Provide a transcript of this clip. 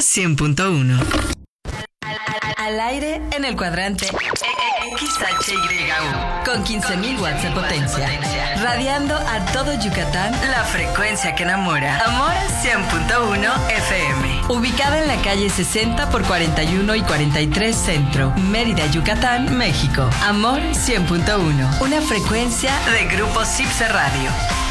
100.1. Al aire en el cuadrante XHYU con 15.000 watts de potencia, radiando a todo Yucatán la frecuencia que enamora. Amor 100.1 FM, ubicada en la calle 60 por 41 y 43 Centro, Mérida, Yucatán, México. Amor 100.1, una frecuencia de Grupo Cipse Radio.